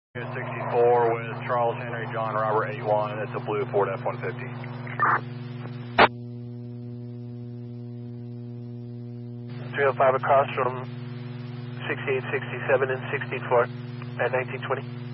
64 with Charles Henry John Robert 81, and it's a blue Ford F-150. 305 across from 68, 67 and 64 at 1920.